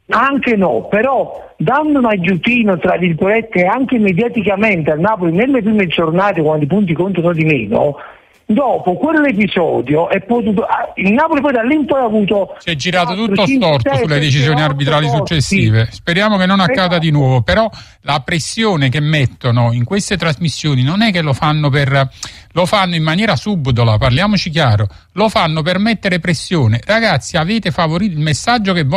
Anche no, però dando un aiutino tra virgolette anche mediaticamente al Napoli nelle prime giornate, quando i punti contano di meno, dopo quell'episodio è potuto, il Napoli poi da lì in poi ha avuto, si è girato tutto storto sulle decisioni arbitrali successive. Speriamo che non accada di nuovo, però la pressione che mettono in queste trasmissioni non è che lo fanno in maniera subdola, parliamoci chiaro, lo fanno per mettere pressione. Ragazzi, avete favorito il messaggio che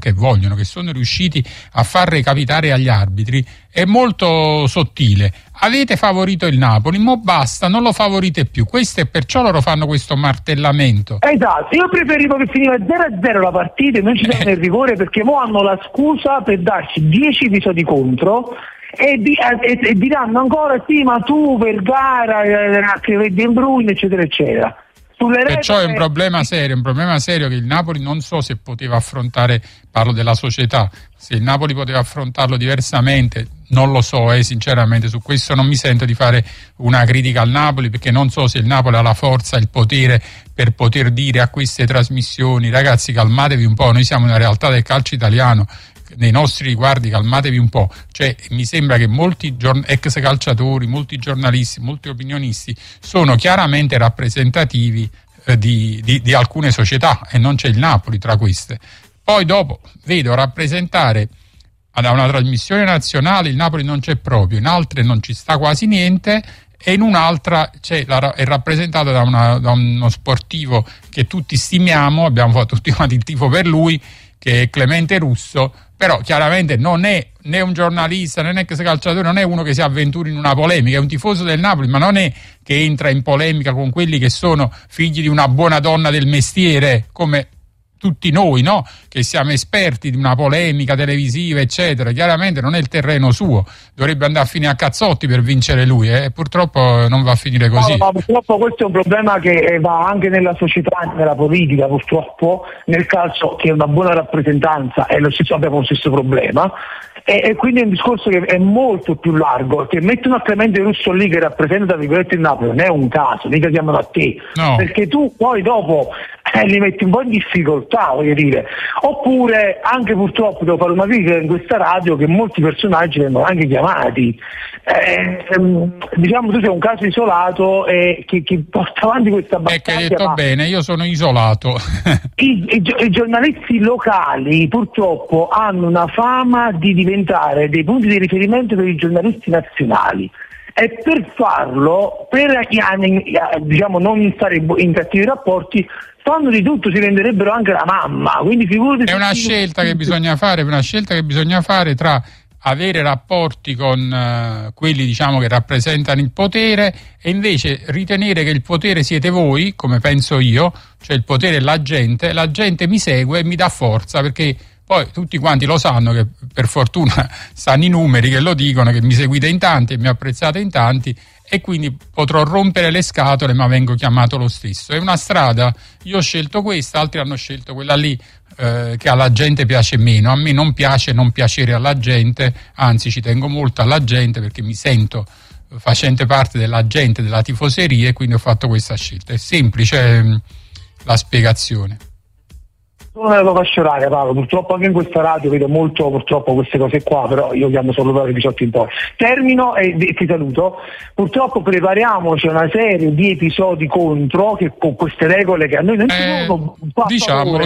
sono riusciti a far recapitare agli arbitri, è molto sottile. Avete favorito il Napoli, mo basta, non lo favorite più. Questo è perciò loro fanno questo martellamento. Esatto, io preferivo che finiva 0-0 la partita e non ci danno il rigore, perché mo hanno la scusa per darci 10 episodi contro e diranno ancora sì, ma tu per gara che De Bruyne eccetera eccetera. Perciò è un problema serio che il Napoli non so se poteva affrontare, parlo della società, se il Napoli poteva affrontarlo diversamente, non lo so, sinceramente su questo non mi sento di fare una critica al Napoli, perché non so se il Napoli ha la forza, il potere per poter dire a queste trasmissioni: ragazzi, calmatevi un po', noi siamo una realtà del calcio italiano, nei nostri riguardi calmatevi un po'. Cioè, mi sembra che molti ex calciatori, molti giornalisti, molti opinionisti sono chiaramente rappresentativi di alcune società, e non c'è il Napoli tra queste. Poi dopo vedo rappresentare da una trasmissione nazionale il Napoli non c'è proprio, in altre non ci sta quasi niente, e in un'altra è rappresentato da uno sportivo che tutti stimiamo, abbiamo fatto tutti quanti il tifo per lui, che è Clemente Russo, però chiaramente non è né un giornalista né un ex calciatore, non è uno che si avventura in una polemica, è un tifoso del Napoli, ma non è che entra in polemica con quelli che sono figli di una buona donna del mestiere, come tutti noi, no? Che siamo esperti di una polemica televisiva, eccetera. Chiaramente non è il terreno suo, dovrebbe andare a finire a cazzotti per vincere lui, purtroppo non va a finire così. No, purtroppo questo è un problema che va anche nella società, nella politica, purtroppo, nel calcio, che è una buona rappresentanza, e lo stesso abbiamo lo stesso problema. E quindi è un discorso che è molto più largo, che mettono a Clemente Russo lì che rappresenta tra virgolette il Napoli, non è un caso, mica chiamano a te, no. Perché tu poi dopo li metti un po' in difficoltà, voglio dire. Oppure anche purtroppo devo fare una critica in questa radio, che molti personaggi vengono anche chiamati, diciamo tu sei un caso isolato che porta avanti questa battaglia. Ecco, hai detto bene, io sono isolato. I giornalisti locali purtroppo hanno una fama di diventare dei punti di riferimento per i giornalisti nazionali, e per farlo, per diciamo non stare in cattivi rapporti, fanno di tutto, si renderebbero anche la mamma. Quindi figurati. È una scelta che bisogna fare, tra avere rapporti con quelli, diciamo, che rappresentano il potere, e invece ritenere che il potere siete voi, come penso io, cioè il potere è la gente mi segue e mi dà forza, perché poi tutti quanti lo sanno, che per fortuna sanno i numeri che lo dicono, che mi seguite in tanti e mi apprezzate in tanti, e quindi potrò rompere le scatole ma vengo chiamato lo stesso. È una strada, io ho scelto questa, altri hanno scelto quella lì, che alla gente piace meno. A me non piace non piacere alla gente, anzi ci tengo molto alla gente, perché mi sento facente parte della gente, della tifoseria, e quindi ho fatto questa scelta. È semplice la spiegazione. Non me la faccio orare, Paolo, purtroppo anche in questa radio vedo molto purtroppo queste cose qua, però io chiamo solo dalle 18 in poi. Termino e ti saluto. Purtroppo prepariamoci a una serie di episodi contro, che con queste regole che a noi non ci sono. Diciamolo.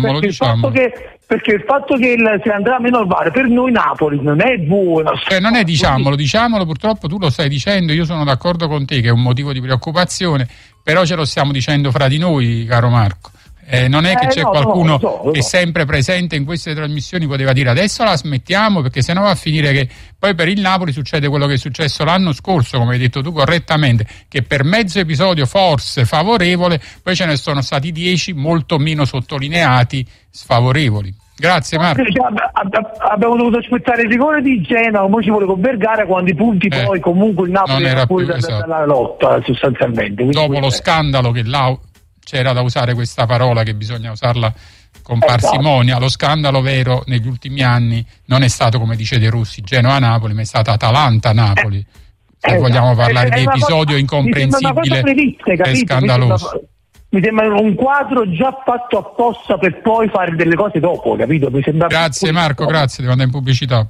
Perché il fatto che si andrà meno al VAR per noi Napoli non è buono. Non è diciamolo, purtroppo tu lo stai dicendo, io sono d'accordo con te che è un motivo di preoccupazione, però ce lo stiamo dicendo fra di noi, caro Marco. Non è che c'è qualcuno che è sempre presente in queste trasmissioni poteva dire adesso la smettiamo, perché sennò va a finire che poi per il Napoli succede quello che è successo l'anno scorso, come hai detto tu correttamente, che per mezzo episodio forse favorevole poi ce ne sono stati 10 molto meno sottolineati sfavorevoli. Grazie Marco. Abbiamo dovuto aspettare il rigore di Genova, poi ci vuole con Vergara, quando i punti poi comunque il Napoli era fuori dalla lotta sostanzialmente. Dopo lo scandalo che c'era da usare questa parola, che bisogna usarla con parsimonia. Lo scandalo vero negli ultimi anni non è stato, come dice De Rossi, Genova-Napoli, ma è stato Atalanta-Napoli. Se vogliamo parlare di episodio incomprensibile e scandaloso. mi sembra un quadro già fatto apposta per poi fare delle cose dopo, capito? Mi sembra. Grazie Marco, grazie, devo andare in pubblicità.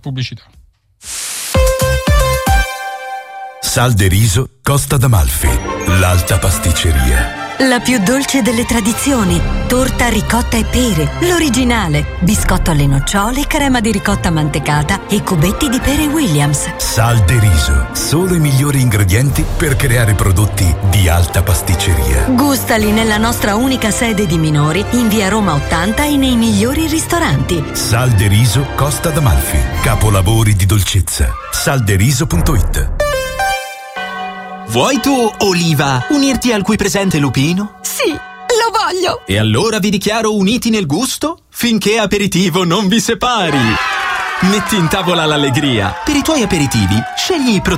Sal de riso Costa d'Amalfi, l'alta pasticceria. La più dolce delle tradizioni, torta ricotta e pere, l'originale, biscotto alle nocciole, crema di ricotta mantecata e cubetti di pere Williams. Sal de riso, solo i migliori ingredienti per creare prodotti di alta pasticceria. Gustali nella nostra unica sede di Minori, in via Roma 80 e nei migliori ristoranti. Sal de riso Costa d'Amalfi, capolavori di dolcezza. Salderiso.it. Vuoi tu, Oliva, unirti al qui presente Lupino? Sì, lo voglio! E allora vi dichiaro uniti nel gusto finché aperitivo non vi separi. Metti in tavola l'allegria. Per i tuoi aperitivi, scegli i prodotti